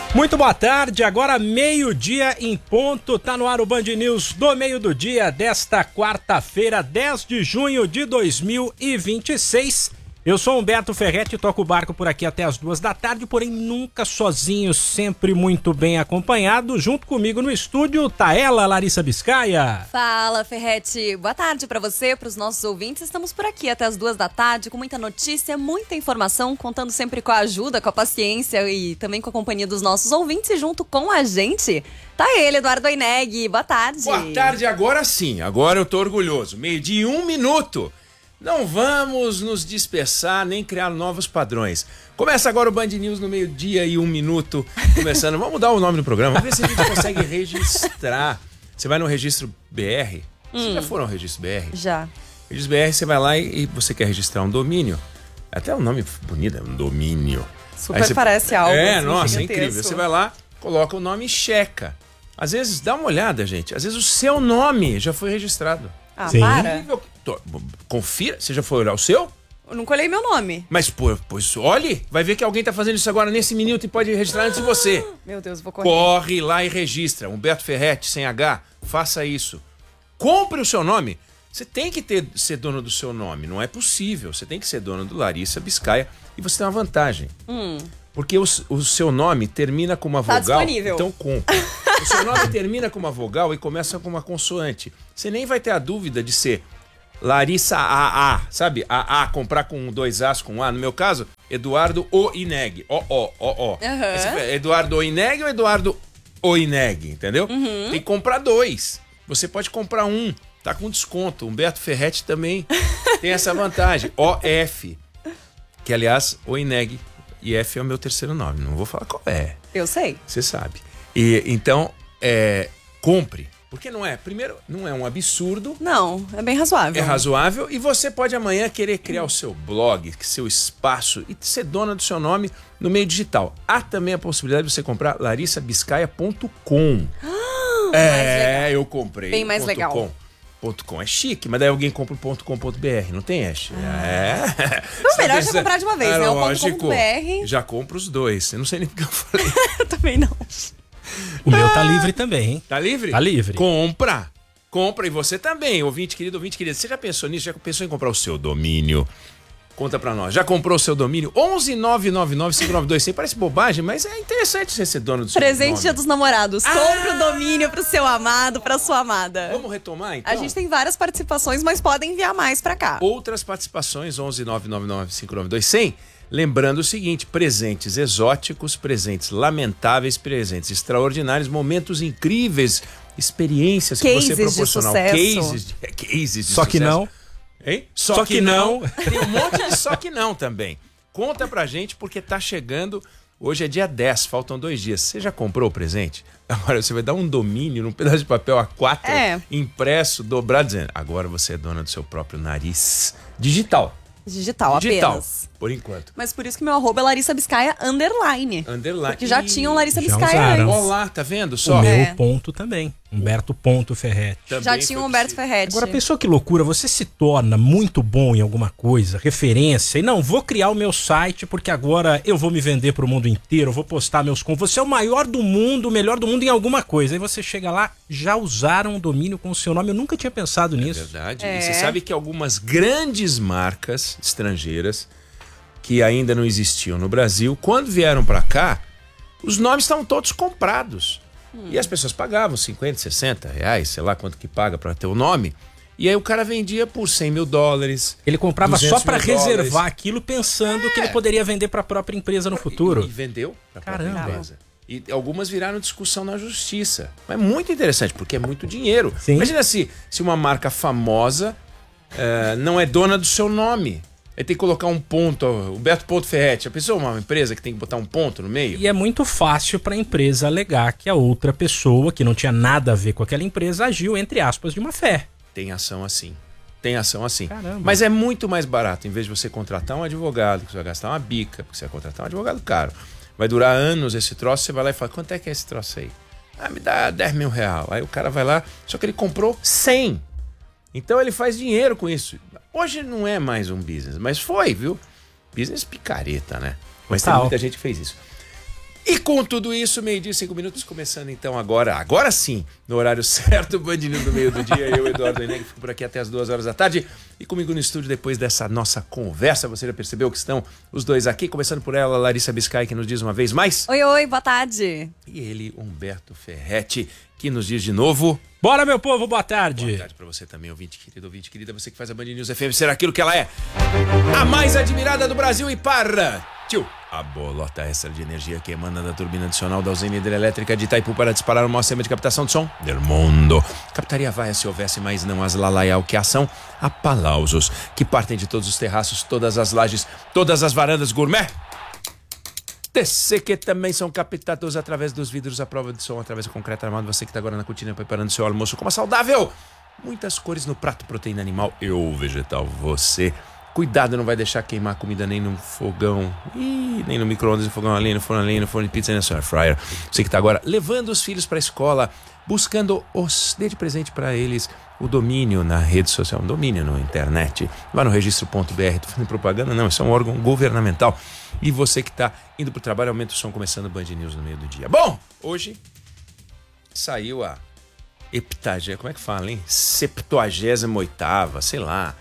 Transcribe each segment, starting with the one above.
Muito boa tarde, agora meio-dia em ponto, tá no ar o Band News do meio do dia desta quarta-feira, 10 de junho de 2026. Eu sou Humberto Ferretti, toco o barco por aqui até as 2 da tarde, porém nunca sozinho, sempre muito bem acompanhado. Junto comigo no estúdio tá ela, Larissa Biscaia. Fala, Ferretti. Boa tarde pra você, pros nossos ouvintes. Estamos por aqui até as 2 da tarde com muita notícia, muita informação, contando sempre com a ajuda, com a paciência e também com a companhia dos nossos ouvintes. E junto com a gente tá ele, Eduardo Oineg. Boa tarde. Boa tarde, agora sim. Agora eu tô orgulhoso. 12:01. Não vamos nos dispersar nem criar novos padrões. Começa agora o Band News no 12:01. Começando. Vamos mudar o nome do programa. Vamos ver se a gente consegue registrar. Você vai no registro BR? Vocês já foram ao registro BR? Já. Registro BR, você vai lá e você quer registrar um domínio. Até um nome bonito, um domínio. Super você... parece algo. É, nossa, é incrível. Você vai lá, coloca o nome e checa. Às vezes, dá uma olhada, gente. Às vezes o seu nome já foi registrado. Ah, sim. Para. Confira, você já foi olhar o seu? Eu nunca olhei meu nome. Mas, pois olhe, vai ver que alguém tá fazendo isso agora nesse minuto e pode registrar antes de você. Meu Deus, vou correr. Corre lá e registra. Humberto Ferretti, sem H, faça isso. Compre o seu nome. Você tem que ser dono do seu nome, não é possível. Você tem que ser dono do Larissa Biscaia e você tem uma vantagem. Porque o seu nome termina com uma vogal. Disponível. Então compre. O seu nome termina com uma vogal e começa com uma consoante. Você nem vai ter a dúvida de ser Larissa AA, sabe? AA, comprar com 2 As com A. No meu caso, Eduardo Oineg. Eduardo Oineg ou Eduardo Oineg, entendeu? Tem que comprar 2. Você pode comprar um, tá com desconto. Humberto Ferretti também tem essa vantagem. OF, que aliás, Oineg. E F é o meu terceiro nome, não vou falar qual é. Eu sei. Você sabe. E então, compre. Porque primeiro, não é um absurdo. Não, é bem razoável. É razoável e você pode amanhã querer criar o seu blog, seu espaço e ser dona do seu nome no meio digital. Há também a possibilidade de você comprar larissabiscaia.com. Eu comprei. Bem mais legal. .com é chique, mas daí alguém compra o .com.br, não tem, Ash? Não, melhor já comprar de uma vez, né? O .com.br. Já compra os 2. Eu não sei nem porque eu falei. Eu também não. O meu tá livre também, hein? Tá livre? Tá livre. Compra e você também, ouvinte querido. Você já pensou nisso? Já pensou em comprar o seu domínio? Conta pra nós. Já comprou o seu domínio? 11-999-5926. Parece bobagem, mas é interessante você ser dono do seu Presente nome. Dia dos Namorados. Compre o domínio pro seu amado, pra sua amada. Vamos retomar, então? A gente tem várias participações, mas podem enviar mais pra cá. Outras participações, 11-999-5926. Lembrando o seguinte, presentes exóticos, presentes lamentáveis, presentes extraordinários, momentos incríveis, experiências que você proporcionou. Cases de Só sucesso. Que não. Hein? Só que não. Tem um monte de só que não também. Conta pra gente porque tá chegando, hoje é dia 10, faltam 2 dias. Você já comprou o presente? Agora você vai dar um domínio num pedaço de papel A4, impresso, dobrado, dizendo, agora você é dona do seu próprio nariz. Digital apenas. Por enquanto. Mas por isso que meu arroba é Larissa Biscaia _. Porque já tinham Larissa Biscaia antes. Olá, tá vendo? Só. O meu ponto também. Humberto.Ferretti. Já tinha um Humberto Ferretti. Agora, pessoa, que loucura, você se torna muito bom em alguma coisa, referência, e não, vou criar o meu site porque agora eu vou me vender pro mundo inteiro, eu vou postar meus contos. Você é o maior do mundo, o melhor do mundo em alguma coisa. Aí você chega lá, já usaram um domínio com o seu nome, eu nunca tinha pensado nisso. É verdade. E você sabe que algumas grandes marcas estrangeiras que ainda não existiam no Brasil, quando vieram para cá, os nomes estavam todos comprados. E as pessoas pagavam 50, 60 reais, sei lá quanto que paga para ter o nome. E aí o cara vendia por $100 mil. Ele comprava só para reservar aquilo, pensando que ele poderia vender para a própria empresa no futuro. E vendeu para a própria empresa. E algumas viraram discussão na justiça. Mas é muito interessante, porque é muito dinheiro. Sim. Imagina se uma marca famosa não é dona do seu nome. Aí tem que colocar um ponto, Humberto.Ferretti. Já pensou uma empresa que tem que botar um ponto no meio? E é muito fácil para a empresa alegar que a outra pessoa, que não tinha nada a ver com aquela empresa, agiu, entre aspas, de má fé. Tem ação assim. Caramba. Mas é muito mais barato, em vez de você contratar um advogado, que você vai gastar uma bica, porque você vai contratar um advogado caro. Vai durar anos esse troço, você vai lá e fala, quanto é que é esse troço aí? Me dá R$10 mil. Aí o cara vai lá, só que ele comprou 100. Então ele faz dinheiro com isso. Hoje não é mais um business, mas foi, viu? Business picareta, né? Mas tem muita gente que fez isso. E com tudo isso, 12h, 5 minutos, começando então agora sim, no horário certo, Band News do meio do dia. Eu, Eduardo Eneg, fico por aqui até as 2 horas da tarde. E comigo no estúdio, depois dessa nossa conversa, você já percebeu que estão os dois aqui, começando por ela, Larissa Biscay, que nos diz uma vez mais. Oi, boa tarde. E ele, Humberto Ferretti, que nos diz de novo. Bora, meu povo, boa tarde. Boa tarde pra você também, ouvinte querida, você que faz a Band News FM ser aquilo que ela é. A mais admirada do Brasil e para... Tio, a bolota extra de energia que emana da turbina adicional da usina hidrelétrica de Itaipu para disparar o maior sistema de captação de som del mundo. Captaria vaia se houvesse, mas não as lalaial que ação, aplausos que partem de todos os terraços, todas as lajes, todas as varandas gourmet. TC que também são captados através dos vidros à prova de som, através do concreto armado. Você que está agora na cortina preparando seu almoço com uma saudável. Muitas cores no prato, proteína animal e ou vegetal. Você... Cuidado, não vai deixar queimar comida nem no fogão, nem no micro-ondas, no fogão ali, no forno de pizza, nem no air fryer. Você que tá agora levando os filhos para a escola, buscando dê de presente para eles o domínio na rede social, um domínio na internet. Vai no registro.br, tô fazendo propaganda? Não, isso é um órgão governamental. E você que tá indo pro trabalho, aumenta o som, começando o Band News no meio do dia. Bom, hoje saiu a como é que fala, hein? 78ª, sei lá,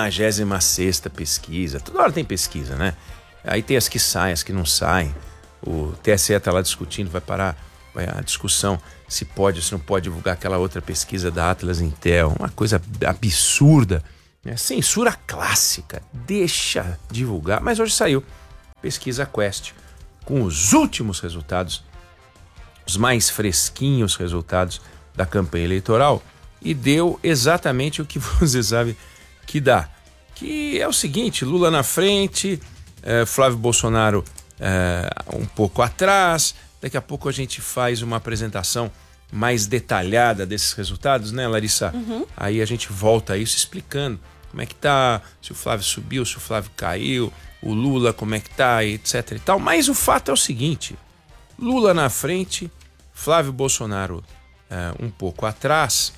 96ª pesquisa. Toda hora tem pesquisa, né? Aí tem as que saem, as que não saem. O TSE está lá discutindo, vai a discussão se pode ou se não pode divulgar aquela outra pesquisa da Atlas Intel. Uma coisa absurda, né? Censura clássica, deixa divulgar. Mas hoje saiu pesquisa Quest com os últimos resultados, os mais fresquinhos resultados da campanha eleitoral, e deu exatamente o que você sabe que dá, que é o seguinte: Lula na frente, Flávio Bolsonaro um pouco atrás. Daqui a pouco a gente faz uma apresentação mais detalhada desses resultados, né, Larissa? Aí a gente volta a isso explicando como é que tá, se o Flávio subiu, se o Flávio caiu, o Lula como é que tá, etc e tal. Mas o fato é o seguinte: Lula na frente, Flávio Bolsonaro um pouco atrás.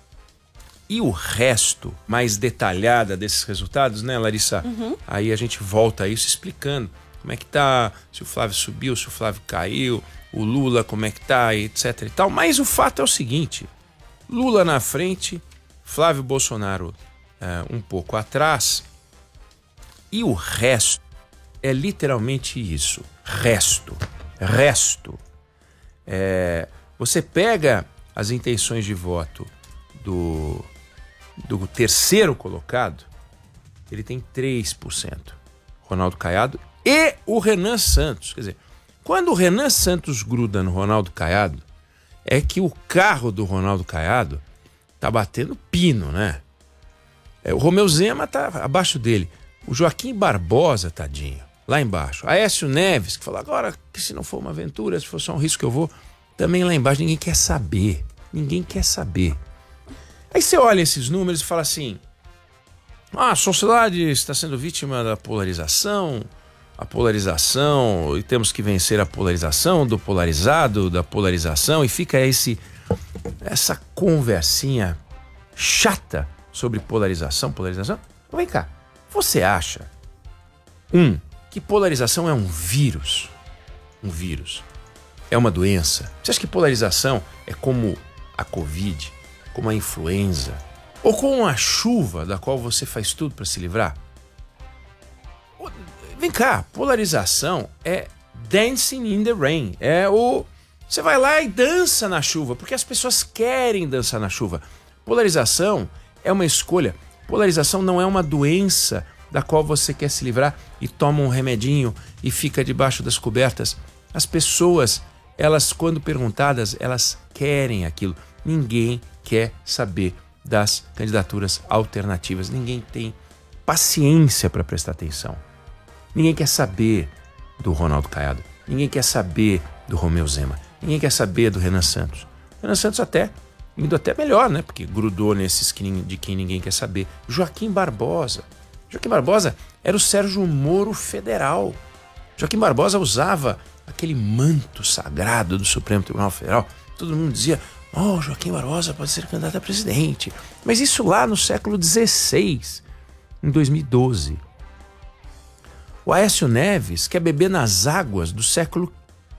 E o resto, mais detalhada desses resultados, né, Larissa? Aí a gente volta a isso explicando como é que tá, se o Flávio subiu, se o Flávio caiu, o Lula como é que tá, etc e tal. Mas o fato é o seguinte: Lula na frente, Flávio Bolsonaro um pouco atrás. E o resto é literalmente isso. Resto. Você pega as intenções de voto do terceiro colocado, ele tem 3%. Ronaldo Caiado e o Renan Santos. Quer dizer, quando o Renan Santos gruda no Ronaldo Caiado, é que o carro do Ronaldo Caiado tá batendo pino, né? O Romeu Zema tá abaixo dele. O Joaquim Barbosa, tadinho, lá embaixo. Aécio Neves, que falou agora que se não for uma aventura, se for só um risco eu vou, também lá embaixo. Ninguém quer saber. Aí você olha esses números e fala assim: a sociedade está sendo vítima da polarização, e temos que vencer a polarização, do polarizado, da polarização, e fica essa conversinha chata sobre polarização. Vem cá, você acha, que polarização é um vírus? É uma doença? Você acha que polarização é como a Covid, como a influenza, ou como a chuva da qual você faz tudo para se livrar? Vem cá, polarização é dancing in the rain. Você vai lá e dança na chuva, porque as pessoas querem dançar na chuva. Polarização é uma escolha. Polarização não é uma doença da qual você quer se livrar e toma um remedinho e fica debaixo das cobertas. As pessoas, elas, quando perguntadas, elas querem aquilo. Ninguém quer saber das candidaturas alternativas. Ninguém tem paciência para prestar atenção. Ninguém quer saber do Ronaldo Caiado. Ninguém quer saber do Romeu Zema. Ninguém quer saber do Renan Santos. Renan Santos indo até melhor, né? Porque grudou nesses de quem ninguém quer saber. Joaquim Barbosa. Joaquim Barbosa era o Sérgio Moro federal. Joaquim Barbosa usava aquele manto sagrado do Supremo Tribunal Federal. Todo mundo dizia: Joaquim Barbosa pode ser candidato a presidente. Mas isso lá no século XVI, em 2012. O Aécio Neves quer beber nas águas do século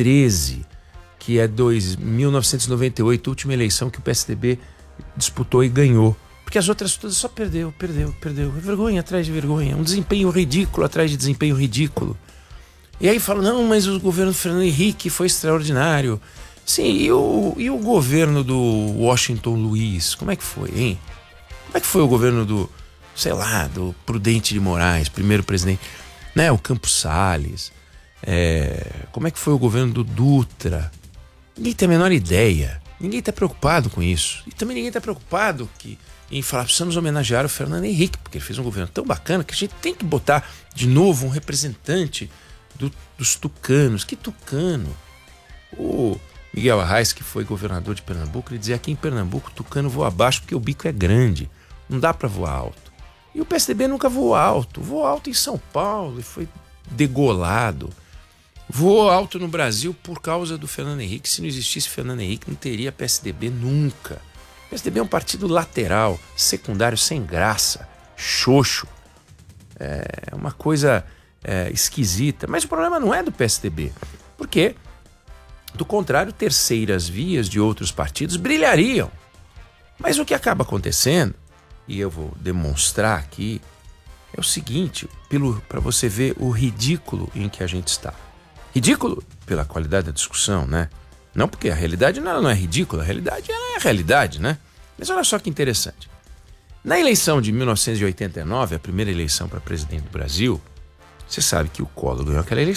2013, que é 1998, última eleição que o PSDB disputou e ganhou. Porque as outras todas só perdeu. Vergonha atrás de vergonha. Um desempenho ridículo atrás de desempenho ridículo. E aí falam, não, mas o governo do Fernando Henrique foi extraordinário. Sim, e o governo do Washington Luiz, como é que foi, hein? Como é que foi o governo do Prudente de Moraes, primeiro presidente, né? O Campos Salles. Como é que foi o governo do Dutra? Ninguém tem a menor ideia. Ninguém está preocupado com isso. E também ninguém está preocupado em falar, precisamos homenagear o Fernando Henrique, porque ele fez um governo tão bacana que a gente tem que botar de novo um representante dos tucanos. Que tucano? O Miguel Arraes, que foi governador de Pernambuco, ele dizia, aqui em Pernambuco o tucano voa abaixo porque o bico é grande, não dá para voar alto. E o PSDB nunca voou alto em São Paulo e foi degolado. Voou alto no Brasil por causa do Fernando Henrique. Se não existisse Fernando Henrique, não teria PSDB nunca. O PSDB é um partido lateral, secundário, sem graça, xoxo. É uma coisa esquisita. Mas o problema não é do PSDB. Porque, do contrário, terceiras vias de outros partidos brilhariam. Mas o que acaba acontecendo, e eu vou demonstrar aqui, é o seguinte, para você ver o ridículo em que a gente está. Ridículo pela qualidade da discussão, né? Não porque a realidade não é ridícula, a realidade ela é a realidade, né? Mas olha só que interessante. Na eleição de 1989, a primeira eleição para presidente do Brasil, você sabe que o Collor ganhou aquela